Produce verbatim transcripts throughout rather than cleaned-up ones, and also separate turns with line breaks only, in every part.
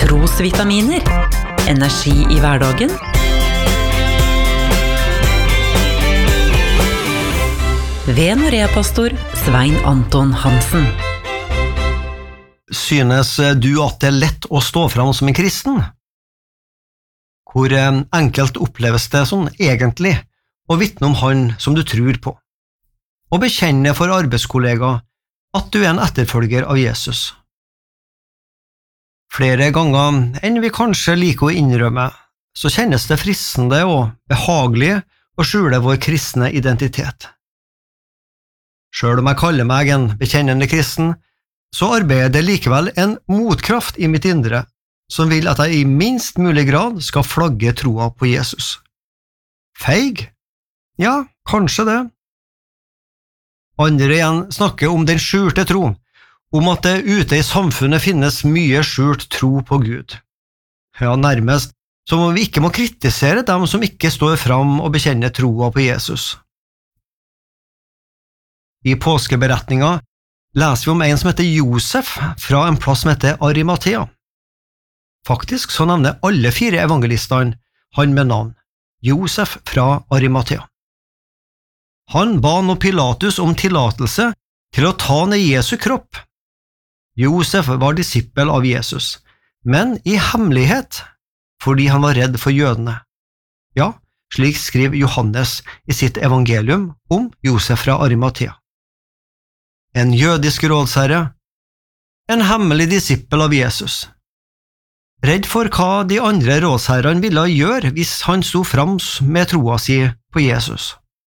Trosvitaminer. Energi i hverdagen. Ved Norea-pastor Svein Anton Hansen.
Synes du at det er lett å stå fram som en kristen? Hvor enkelt oppleves det sånn egentlig å vitne om han som du tror på, og bekjenne for arbeidskollegaer at du er en etterfølger av Jesus. Flere ganger enn vi kanskje liker å innrømme, så kjennes det fristende og behagelig å skjule vår kristne identitet. Selv om jeg kaller meg en bekjennende kristen, så arbeider det likevel en motkraft i mitt indre, som vil at jeg i minst mulig grad skal flagge troa på Jesus. Feig? Ja, kanskje det. Andre igjen snakker om den skjulte tro, om at det ute i samfunnet finnes mye skjult tro på Gud. Ja, nærmest som om vi ikke må kritisere dem som ikke står fram og bekjenner troa på Jesus. I påskeberetninga leser vi om en som heter Josef fra en plass som heter Arimathea. Faktisk så nevner alle fire evangelistene han med navn, Josef fra Arimathea. Han ba nå Pilatus om tillatelse til å ta ned Jesu kropp. Josef var disippel av Jesus, men i hemmelighet, fordi han var redd for jødene. Ja, slik skriver Johannes i sitt evangelium om Josef fra Arimathea. En jødisk rådsherre, en hemmelig disippel av Jesus. Redd for hva de andre rådsherrene ville gjøre hvis han sto fram med troa si på Jesus.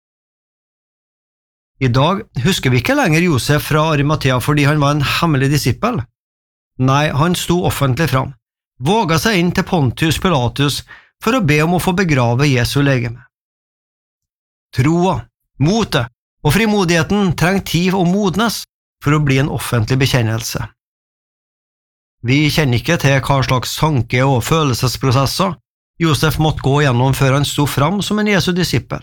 I dag husker vi ikke lenger Josef fra Arimathea fordi han var en hemmelig disippel. Nei, han sto offentlig fram, våga seg inn til Pontius Pilatus for å be om å få begrave Jesu legeme. Troa, motet og frimodigheten trenger tid og modnes for å bli en offentlig bekjennelse. Vi kjenner ikke til hva slags tanke- og følelsesprosesser Josef måtte gå gjennom før han sto fram som en Jesu disippel.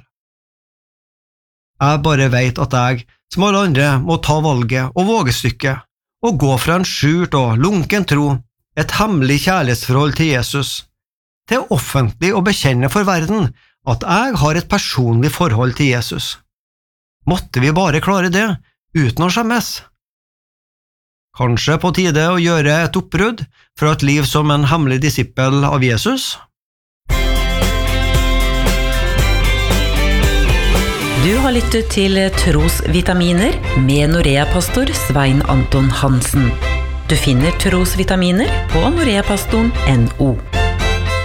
Jeg bare vet at jeg, som alle andre, må ta valget og vågestykket, og gå fra en skjult og lunken tro, et hemmelig kjærlighetsforhold til Jesus, til offentlig å bekjenne for verden at jeg har et personlig forhold til Jesus. Måtte vi bare klare det, uten å skjemmes. Kanskje på tide å gjøre et oppbrudd fra et liv som en hemmelig disippel av Jesus?
Du har lyttet til Trosvitaminer med Norea-pastor Svein Anton Hansen. Du finner Trosvitaminer på noreapastoren punktum no.